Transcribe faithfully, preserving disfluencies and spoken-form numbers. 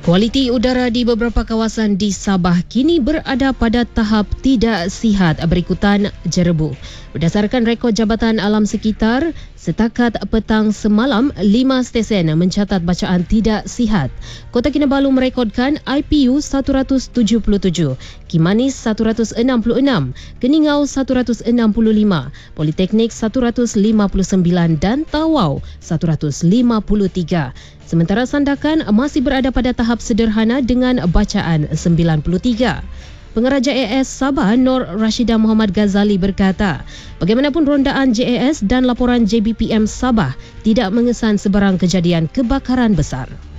Kualiti udara di beberapa kawasan di Sabah kini berada pada tahap tidak sihat berikutan jerebu. Berdasarkan rekod Jabatan Alam Sekitar, setakat petang semalam, lima stesen mencatat bacaan tidak sihat. Kota Kinabalu merekodkan I P U seratus tujuh puluh tujuh, Kimanis seratus enam puluh enam, Keningau seratus enam puluh lima, Politeknik seratus lima puluh sembilan dan Tawau seratus lima puluh tiga. Sementara Sandakan masih berada pada tahap sederhana dengan bacaan sembilan puluh tiga. Pengeraja A S Sabah Nur Rashidah Muhammad Ghazali berkata, bagaimanapun rondaan J A S dan laporan J B P M Sabah tidak mengesan sebarang kejadian kebakaran besar.